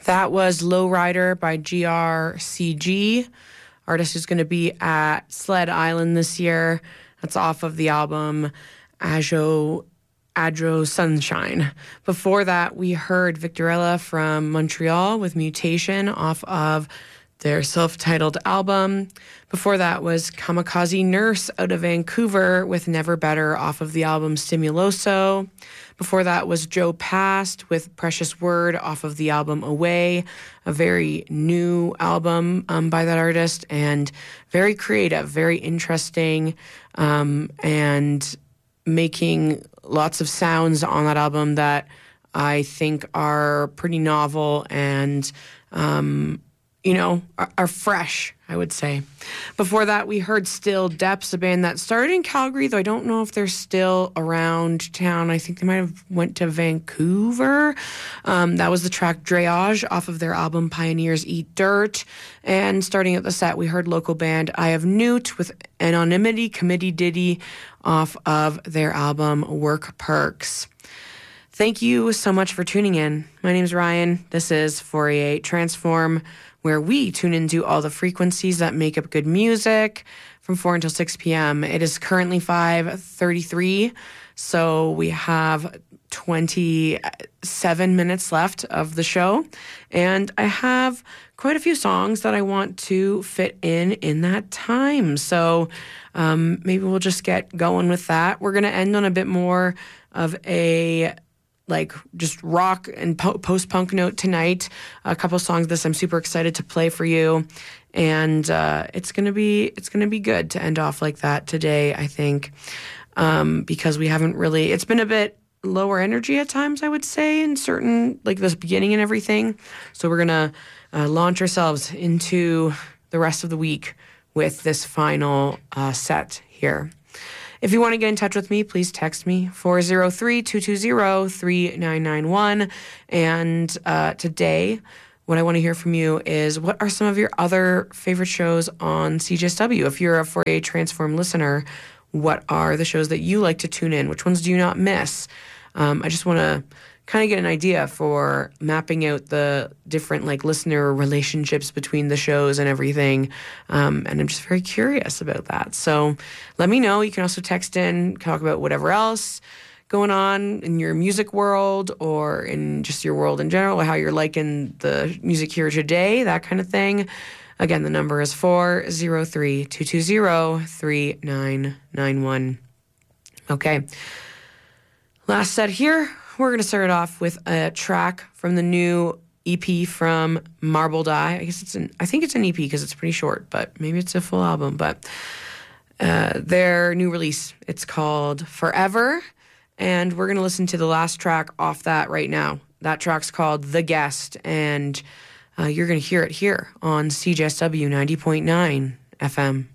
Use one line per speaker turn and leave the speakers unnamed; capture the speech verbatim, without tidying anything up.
That was Lowrider by G R C G. Artist is going to be at Sled Island this year. That's off of the album Ajo, Adro Sunshine. Before that, we heard Victorella from Montreal with Mutation off of their self-titled album. Before that was Kamikaze Nurse out of Vancouver with Never Better off of the album Stimuloso. Before that was Joe Past with Precious Word off of the album Away, a very new album um, by that artist, and very creative, very interesting, um, and making lots of sounds on that album that I think are pretty novel and um, you know, are, are fresh, I would say. Before that, we heard Still Depths, a band that started in Calgary, though I don't know if they're still around town. I think they might have went to Vancouver. Um, that was the track Dreyage off of their album Pioneers Eat Dirt. And starting at the set, we heard local band I Have Newt with Anonymity Committee Diddy off of their album Work Perks. Thank you so much for tuning in. My name's Ryan. This is four A eight Transform, where we tune into all the frequencies that make up good music from four until six p.m. It is currently five thirty-three, so we have twenty-seven minutes left of the show, and I have quite a few songs that I want to fit in in that time, so um, maybe we'll just get going with that. We're going to end on a bit more of a like just rock and po- post-punk note tonight. A couple songs this I'm super excited to play for you, and uh, it's gonna be it's gonna be good to end off like that today, I think, um, because we haven't really. It's been a bit lower energy at times, I would say, in certain like this beginning and everything. So we're gonna uh, launch ourselves into the rest of the week with this final uh, set here. If you want to get in touch with me, please text me, four oh three, two two zero, three nine nine one. And uh, today, what I want to hear from you is, what are some of your other favorite shows on C J S W? If you're a four A Transform listener, what are the shows that you like to tune in? Which ones do you not miss? Um, I just want to kind of get an idea for mapping out the different like listener relationships between the shows and everything. Um, and I'm just very curious about that. So let me know. You can also text in, talk about whatever else going on in your music world or in just your world in general, or how you're liking the music here today, that kind of thing. Again, the number is four oh three, two two zero, three nine nine one. Okay. Last set here. We're going to start it off with a track from the new E P from Marbled Eye. I guess it's an, I think it's an E P because it's pretty short, but maybe it's a full album. But uh, their new release, it's called Forever, and we're going to listen to the last track off that right now. That track's called The Guest, and uh, you're going to hear it here on C J S W ninety point nine F M.